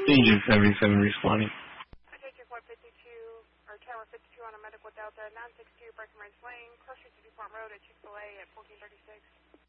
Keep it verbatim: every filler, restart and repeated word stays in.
Agent seventy-seven responding. I take your flight fifty-two, or Tower fifty-two on a medical Delta, nine six two Breckenridge Lane, Cross Street to DuPont Road at Chick-fil-A at fourteen thirty-six.